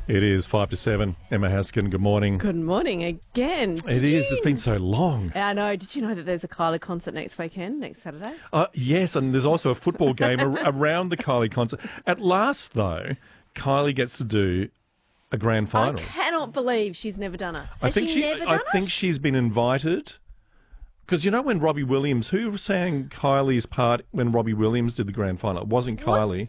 It is 5 to 7. Emma Haskin, good morning. Good morning again. It is. It's been so long. I know. Did you know that there's a Kylie concert next weekend, next Saturday? Yes, and there's also a football game around the Kylie concert. At last, though, Kylie gets to do a grand final. I cannot believe she's never done it. I think she's been invited. Because you know when Robbie Williams, who sang Kylie's part when Robbie Williams did the grand final? It wasn't Kylie.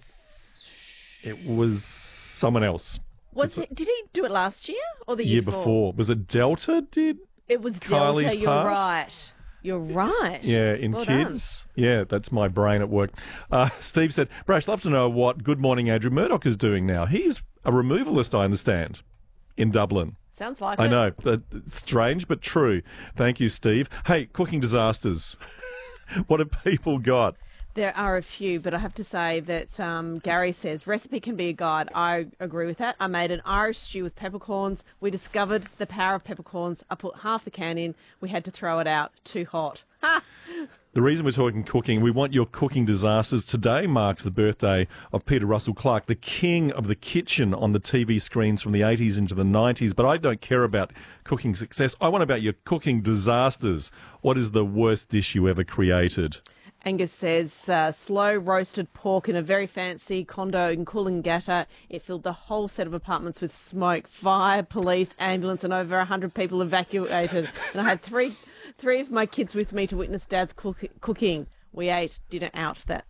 It was someone else. Did he do it last year or the year before? Was it Delta did? It was Kylie's Delta, you're part? right. You're right. Yeah, in well kids. Done. Yeah, that's my brain at work. Steve said, Brash, love to know what Good Morning Andrew Murdoch is doing now. He's a removalist, I understand, in Dublin. Sounds like it. I know. It's strange, but true. Thank you, Steve. Hey, cooking disasters. What have people got? There are a few, but I have to say that Gary says recipe can be a guide. I agree with that. I made an Irish stew with peppercorns. We discovered the power of peppercorns. I put half the can in. We had to throw it out. Too hot. Ha! The reason we're talking cooking, we want your cooking disasters. Today marks the birthday of Peter Russell Clark, the king of the kitchen on the TV screens from the 80s into the 90s. But I don't care about cooking success. I want about your cooking disasters. What is the worst dish you ever created? Angus says slow roasted pork in a very fancy condo in Coolangatta. It filled the whole set of apartments with smoke, fire, police, ambulance, and over 100 people evacuated. And I had three of my kids with me to witness Dad's cooking. We ate dinner out that.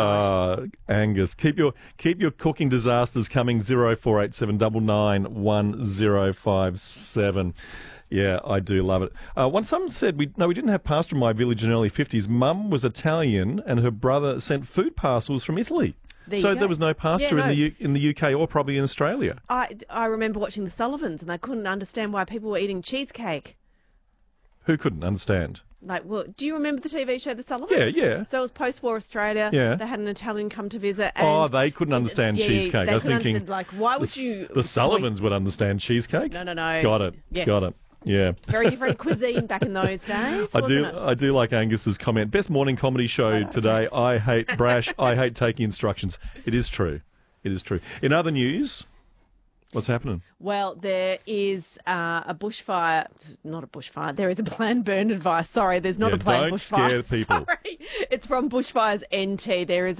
Angus, keep your cooking disasters coming. 0487 991 1057. Yeah, I do love it. Someone said, we didn't have pasta in my village in the early 50s. Mum was Italian and her brother sent food parcels from Italy. There was no pasta in the UK or probably in Australia. I remember watching The Sullivans and they couldn't understand why people were eating cheesecake. Who couldn't understand? Do you remember the TV show The Sullivans? Yeah. So it was post-war Australia. Yeah. They had an Italian come to visit. And they couldn't understand cheesecake. I was thinking, why would you... The Sullivans would understand cheesecake? No. Got it. Yes. Got it. Yeah. Very different cuisine back in those days, I do like Angus's comment. Best morning comedy show today. I hate Brash. I hate taking instructions. It is true. It is true. In other news, what's happening? Well, there is a bushfire. Not a bushfire. There is a planned burn advice. Sorry, there's not a planned bushfire. Don't scare people. Sorry. It's from Bushfires NT. There is